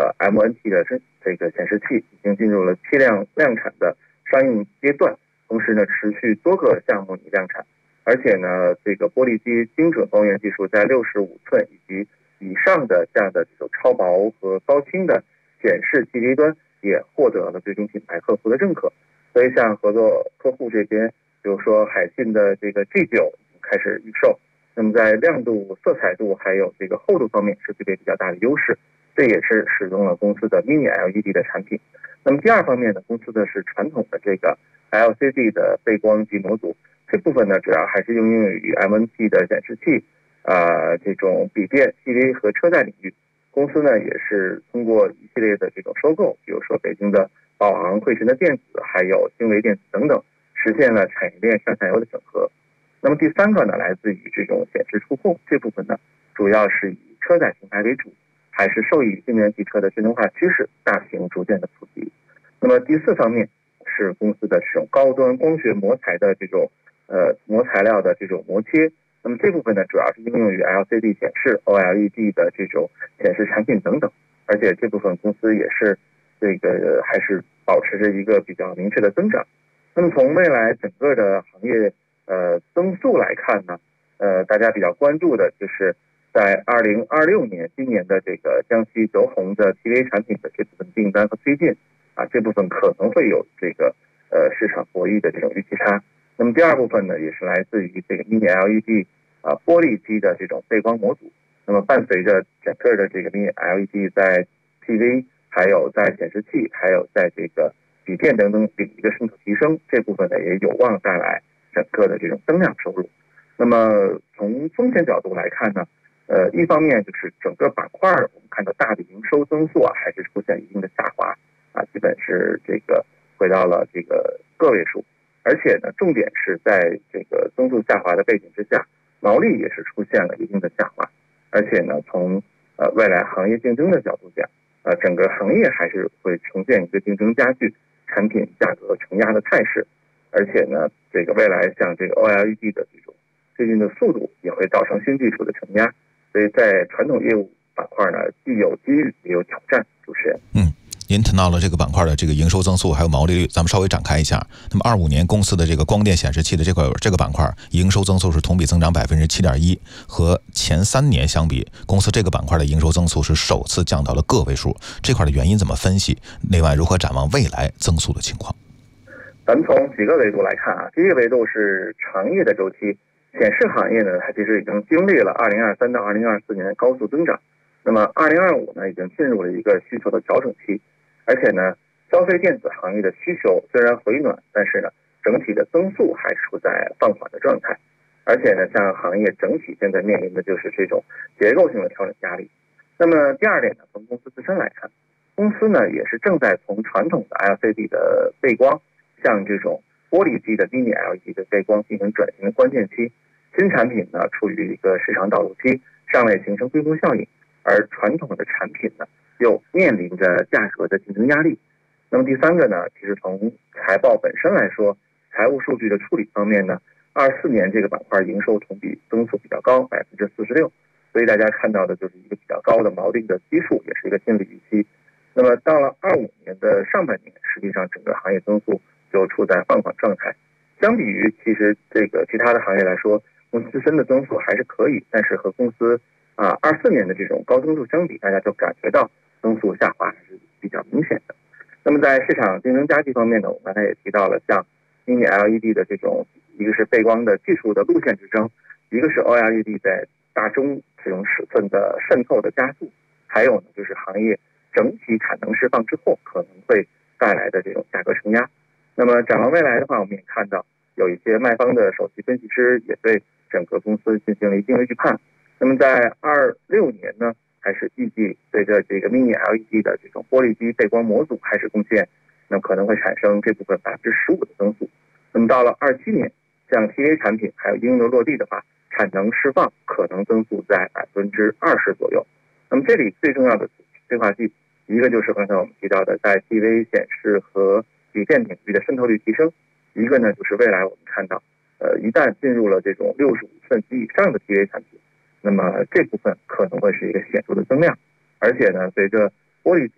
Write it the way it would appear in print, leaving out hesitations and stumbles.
MNT 的这个显示器已经进入了批量量产的商用阶段，同时呢，持续多个项目拟量产，而且呢，这个玻璃基精准光源技术在65寸以及以上的这样的这种超薄和高清的显示 TV 端也获得了最终品牌客户的认可。所以像合作客户这边，比如说海信的这个 G9 开始预售，那么在亮度、色彩度还有这个厚度方面是具备比较大的优势，这也是使用了公司的 Mini LED 的产品。那么第二方面呢，公司的是传统的这个 LCD 的背光及模组，这部分呢主要还是应用于 MNT 的显示器这种笔电、TV 和车载领域。公司呢也是通过一系列的这种收购，比如说北京的宝昂、汇神的电子，还有星维电子等等，实现了产业链上下游的整合。那么第三个呢，来自于这种显示触控，这部分呢主要是以车载平台为主，还是受益于新能源汽车的智能化趋势大型逐渐的普及。那么第四方面是公司的这种高端光学模材的这种模材料的这种模切。那么这部分呢，主要是应用于 LCD 显示、OLED 的这种显示产品等等，而且这部分公司也是这个还是保持着一个比较明确的增长。那么从未来整个的行业增速来看呢，大家比较关注的就是在2026年今年的这个江西德宏的 TV 产品的这部分订单和推进这部分可能会有这个市场博弈的这种预期差。那么第二部分呢，也是来自于这个 Mini LED 玻璃基的这种背光模组。那么伴随着整个的这个 Mini LED 在 TV 还有在显示器还有在这个笔电等等领域的渗透提升，这部分呢也有望带来整个的这种增量收入。那么从风险角度来看呢，一方面就是整个板块我们看到大的营收增速还是出现一定的下滑基本是这个回到了这个个位数。而且呢，重点是在这个增速下滑的背景之下，毛利也是出现了一定的下滑。而且呢，从未来行业竞争的角度讲，整个行业还是会呈现一个竞争加剧、产品价格承压的态势。而且呢，这个未来像这个 OLED 的这种推进的速度也会造成新技术的承压。所以在传统业务板块呢，既有机遇也有挑战。主持人， 您谈到了这个板块的这个营收增速还有毛利率，咱们稍微展开一下。那么25年公司的这个光电显示器的这个板块营收增速是同比增长 7.1%， 和前3年相比，公司这个板块的营收增速是首次降到了个位数，这块的原因怎么分析？另外如何展望未来增速的情况？ 咱们从几个维度来看第一个维度是长业的周期。显示行业呢，它其实已经经历了2023到2024年高速增长，那么2025呢，已经进入了一个需求的调整期。而且呢，消费电子行业的需求虽然回暖，但是呢，整体的增速还处在放缓的状态。而且呢，像行业整体现在面临的就是这种结构性的调整压力。那么第二点呢，从公司自身来看，公司呢也是正在从传统的 LCD 的背光向这种玻璃基的 Mini LED 的背光进行转型的关键期。新产品呢处于一个市场导入期，尚未形成规模效应，而传统的产品呢又面临着价格的竞争压力。那么第三个呢，其实从财报本身来说，财务数据的处理方面呢，24年这个板块营收同比增速比较高，46%，所以大家看到的就是一个比较高的毛利的基数，也是一个心理预期。那么到了25年的上半年，实际上整个行业增速就处在放缓状态。相比于其实这个其他的行业来说，公司自身的增速还是可以，但是和公司24年的这种高增速相比，大家就感觉到增速下滑还是比较明显的。那么在市场竞争加剧方面呢，我们刚才也提到了，像 Mini LED 的这种，一个是背光的技术的路线之争，一个是 OLED 在大中这种尺寸的渗透的加速，还有呢就是行业整体产能释放之后可能会带来的这种价格承压。那么展望未来的话，我们也看到有一些卖方的首席分析师也对整个公司进行了一定的预判。那么在26年呢，还是预计随着这个 Mini LED 的这种玻璃基背光模组开始贡献，那可能会产生这部分15%的增速。那么到了27年，像 TV 产品还有应用的落地的话，产能释放可能增速在20%左右。那么这里最重要的催化剂，一个就是刚才我们提到的在 TV 显示和笔电领域的渗透率提升，一个呢就是未来我们看到一旦进入了这种65寸及以上的 TV 产品，那么这部分可能会是一个显著的增量。而且呢，随着玻璃